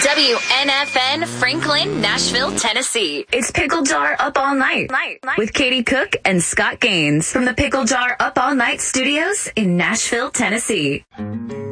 WNFN Franklin, Nashville, Tennessee. It's Pickle Jar Up All Night with Katie Cook and Scott Gaines from the Pickle Jar Up All Night Studios in Nashville, Tennessee.